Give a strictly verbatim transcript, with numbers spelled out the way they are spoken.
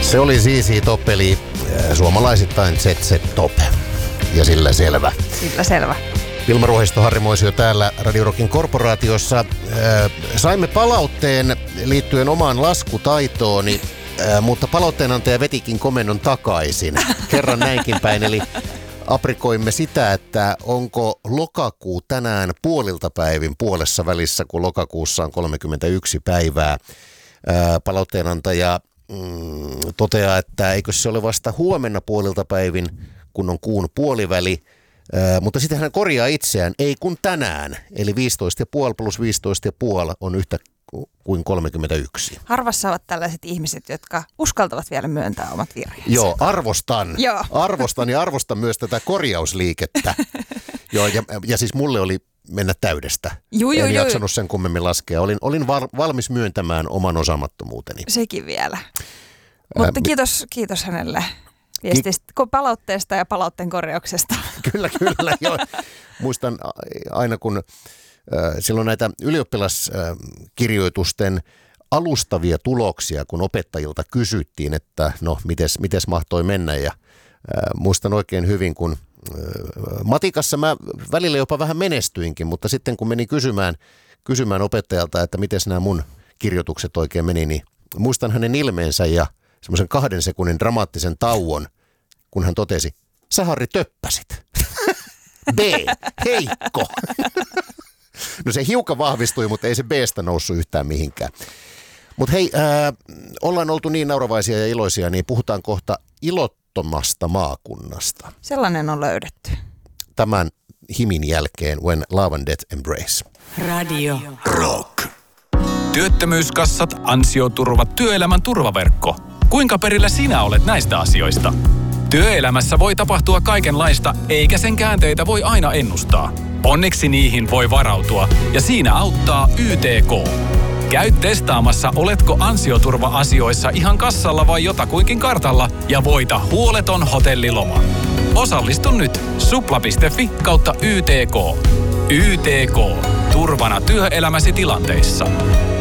Se oli Z Z Top, eli suomalaisittain Z Z Top. Ja sillä selvä. Sillä selvä. Vilma Ruohisto, Harri Moisio täällä Radio Rockin korporaatiossa. Saimme palautteen liittyen omaan laskutaitooni, mutta palautteenantaja vetikin komennon takaisin. Kerran näinkin päin, eli aprikoimme sitä, että onko lokakuu tänään puolilta päivin puolessa välissä, kun lokakuussa on kolmekymmentäyksi päivää. Palautteenantaja mm, toteaa, että eikö se ole vasta huomenna puolilta päivin, kun on kuun puoliväli. Äh, mutta sitten hän korjaa itseään, ei kun tänään, eli viisitoista pilkku viisi plus viisitoista pilkku viisi on yhtä kuin kolmekymmentäyksi. Harvassa ovat tällaiset ihmiset, jotka uskaltavat vielä myöntää omat virheensä. Joo, arvostan. Joo. Arvostan ja arvostan myös tätä korjausliikettä. Joo, ja, ja siis mulle oli mennä täydestä. Juu, juu, en juu. jaksanut sen kummemmin laskea. Olin, olin val, valmis myöntämään oman osaamattomuuteni. Sekin vielä. Mutta kiitos, kiitos hänelle viestistä, palautteesta ja palautteen korjauksesta. Kyllä, kyllä. Joo. Muistan aina, kun äh, silloin näitä ylioppilaskirjoitusten alustavia tuloksia, kun opettajilta kysyttiin, että no, mites, mites mahtoi mennä. Ja äh, muistan oikein hyvin, kun äh, matikassa mä välillä jopa vähän menestyinkin, mutta sitten kun menin kysymään, kysymään opettajalta, että miten nämä mun kirjoitukset oikein meni, niin muistan hänen ilmeensä ja semmoisen kahden sekunnin dramaattisen tauon, kun hän totesi, sä Harri töppäsit. B, heikko. No se hiukan vahvistui, mutta ei se B:stä noussut yhtään mihinkään. Mutta hei, ää, ollaan oltu niin nauravaisia ja iloisia, niin puhutaan kohta ilottomasta maakunnasta. Sellainen on löydetty. Tämän himin jälkeen When Love and Death Embrace. Radio Rock. Työttömyyskassat, ansioturva, työelämän turvaverkko. Kuinka perillä sinä olet näistä asioista? Työelämässä voi tapahtua kaikenlaista, eikä sen käänteitä voi aina ennustaa. Onneksi niihin voi varautua, ja siinä auttaa Y T K. Käy testaamassa, oletko ansioturva-asioissa ihan kassalla vai jotakuinkin kartalla, ja voita huoleton hotelliloma. Osallistu nyt supla piste fi kautta Y T K. Y T K. Turvana työelämäsi tilanteissa.